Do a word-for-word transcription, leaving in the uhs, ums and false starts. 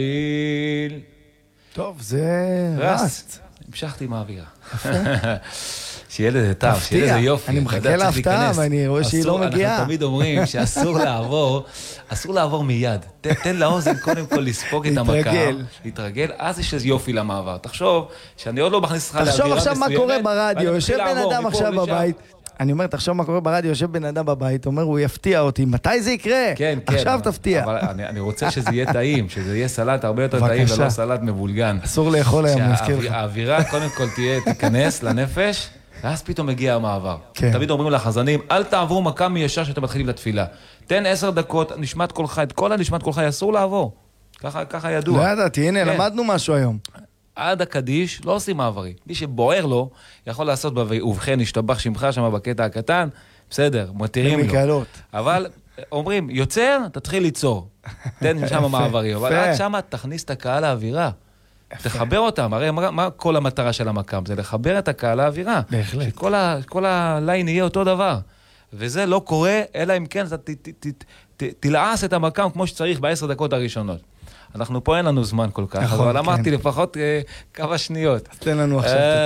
טוב, זה רסט. המשכתי עם האווירה. שיהיה לזה טעם, שיהיה לזה יופי. אני מחכה להפתעה, ואני רואה שהיא לא מגיעה. אנחנו תמיד אומרים שאסור לעבור, אסור לעבור מיד. תן לאוזן קודם כל לספוג את המכה. להתרגל. להתרגל, אז יש איזה יופי למעבר. תחשוב, שאני עוד לא מכניס לך לאווירה מסוימת. תחשוב עכשיו מה קורה ברדיו, יושב בן אדם עכשיו בבית. אני אומר, תחשוב מה קורה ברדיו, יושב בן אדם בבית, אומר, הוא יפתיע אותי. מתי זה יקרה? כן, כן. עכשיו תפתיע. אבל אני רוצה שזה יהיה טעים, שזה יהיה סלט הרבה יותר טעים, ולא סלט מבולגן. אסור לאכול היום, אני אזכיר לך. שהאווירה קודם כל תהיה, תיכנס לנפש, ואז פתאום מגיע המעבר. תמיד אומרים לחזנים, אל תעברו מכה מישר שאתם מתחילים לתפילה. תן עשר דקות, נשמת קולך, את כל הנשמת קולך, אסור לעבור. ככה ידוע. לא ידעתי, הנה, למדנו משהו היום. עד הקדיש לא עושים מעברים. מי שבוער לו, יכול לעשות ובכן, השתבח שמך שם בקטע הקטן, בסדר, מתירים לו. אבל אומרים, יוצר, תתחיל ליצור. תן שם מעברים. אבל עד שם תכניס את הקהל לאווירה. תחבר אותם. הרי מה כל המטרה של המקם? זה לחבר את הקהל לאווירה. בהחלט. שכל הליין יהיה אותו דבר. וזה לא קורה, אלא אם כן, תלעס את המקם כמו שצריך בעשר דקות הראשונות. אנחנו פה אין לנו זמן כל כך, אבל אמרתי לפחות כמה שניות. תן לנו עכשיו.